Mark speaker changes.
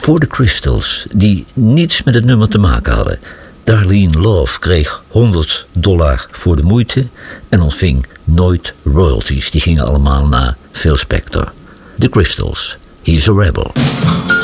Speaker 1: Voor de Crystals, die niets met het nummer te maken hadden. Darlene Love kreeg $100 voor de moeite en ontving nooit royalties. Die gingen allemaal naar Phil Spector. The Crystals, He's a Rebel.